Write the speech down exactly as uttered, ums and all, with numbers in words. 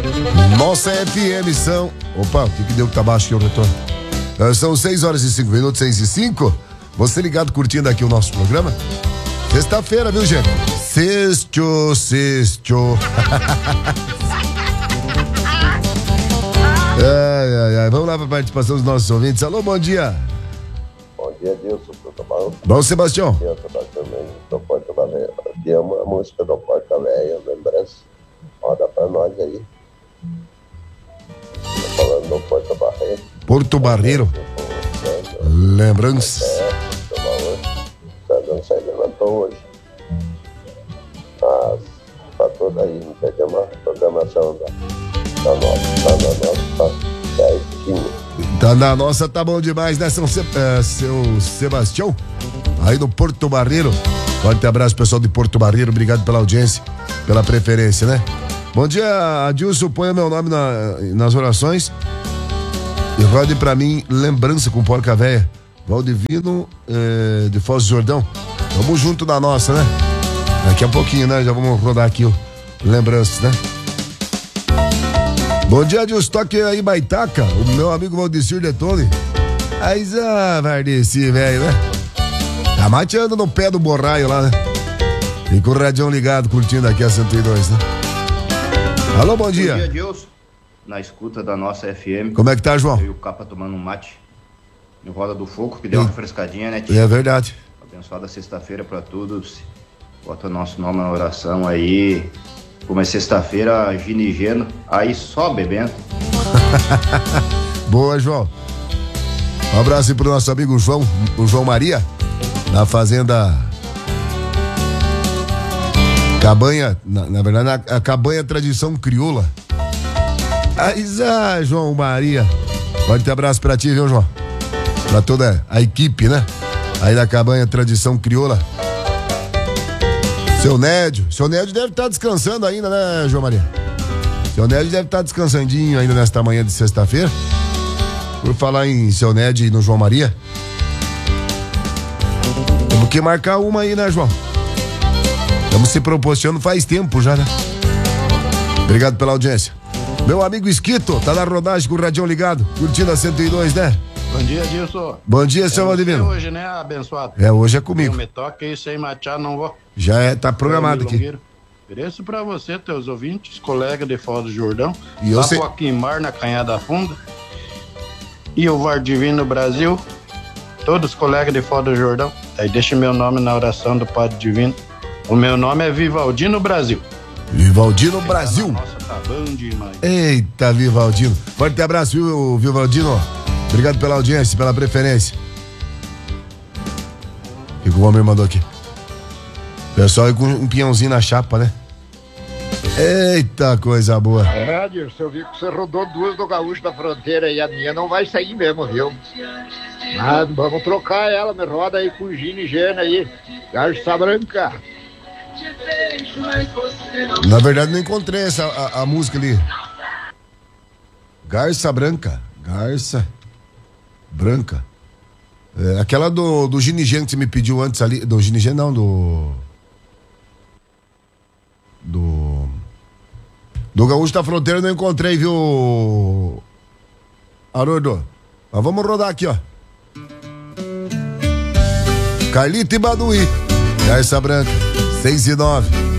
Nossa F M são... Opa, o que que deu que tá baixo aqui o retorno? Uh, são seis horas e cinco minutos, seis e cinco. Você ligado, curtindo aqui o nosso programa? Sexta-feira, viu, gente? Sexto, sexto. Ai, ai, ai. Vamos lá para a participação dos nossos ouvintes. Alô, bom dia. Bom dia, Dilson. Tudo bom? Bom, Sebastião. Bom dia, Sebastião. Do Porto Barreiro. Aqui é uma música do Porto Velho, lembrança. Roda pra nós aí. Tô falando do Porto Barreiro. Porto Barreiro. Lembrança. É, o Sandro se levantou hoje. Mas tá tudo aí, não perdemos a programação da, da nossa. Tá na nossa, tá certinho. Tá na nossa, tá bom demais, né, São Se, é, seu Sebastião? Aí no Porto Barreiro. Forte abraço, pessoal de Porto Barreiro. Obrigado pela audiência, pela preferência, né? Bom dia, Adilson. Ponha meu nome na, nas orações e rode pra mim Lembrança com Porca Véia. Valdivino eh, de Foz do Jordão. Vamos junto na nossa, né? Daqui a pouquinho, né? Já vamos rodar aqui o Lembranças, né? Bom dia, Adilson. Toque aí, Baitaca. O meu amigo Valdecir Detone. Aí, ah, Vardeci, velho, né? Tá mateando no pé do borraio lá, né? E com o radião ligado, curtindo aqui a cento e dois, né? Alô, bom dia. Bom dia, Dilson. Na escuta da nossa F M. Como é que tá, João? Eu e o Capa tomando um mate. Em Roda do Fogo, que deu uma frescadinha, né, tio? É verdade. Abençoada sexta-feira pra todos. Bota nosso nome na oração aí. Como é sexta-feira, ginigeno. Aí só bebendo. Boa, João. Um abraço aí pro nosso amigo João, o João Maria, na fazenda Cabanha, na, na verdade, na, a Cabanha Tradição Crioula. Aí, ah, João Maria. Pode ter abraço pra ti, viu, João? Pra toda a equipe, né? Aí da Cabanha Tradição Crioula. Seu Nédio. Seu Nédio deve estar descansando ainda, né, João Maria? Seu Nédio deve estar descansandinho ainda nesta manhã de sexta-feira. Por falar em Seu Nédio e no João Maria, temos que marcar uma aí, né, João? Estamos se proporcionando faz tempo já, né? Obrigado pela audiência. Meu amigo Esquito, tá na rodagem com o radião ligado, curtindo a cento e dois, né? Bom dia, Dilson. Bom dia, seu é Valdivino. hoje, né, abençoado? É, hoje é comigo. Não me toque aí sem machar, não vou. Já é, tá programado aqui. Ofereço pra você, teus ouvintes, colega de Foz do Jordão, e eu sei... Mar na Canhada Funda, e o Vardivino Brasil, todos colegas de Foz do Jordão. Aí deixa meu nome na oração do Padre Divino. O meu nome é Vivaldino Brasil. Vivaldino Brasil. Nossa, tá bom demais. Eita, Vivaldino. Forte abraço, viu, Vivaldino? Obrigado pela audiência, pela preferência. O que o homem mandou aqui? Pessoal aí com um pinhãozinho na chapa, né? Eita, coisa boa. É, Dirce, eu vi que você rodou duas do Gaúcho da Fronteira e a minha não vai sair mesmo, viu? Mas vamos trocar ela, me roda aí com Gino e Gena aí. Garça Branca. Na verdade, não encontrei essa, a, a música ali. Garça Branca. Garça Branca. É, aquela do, do Ginigeno que você me pediu antes ali. Do Ginigeno, não, do. Do. Do Gaúcho da Fronteira eu não encontrei, viu, Haroldo? Mas vamos rodar aqui, ó. Carlito e Baduí. Garça Branca. seis e nove.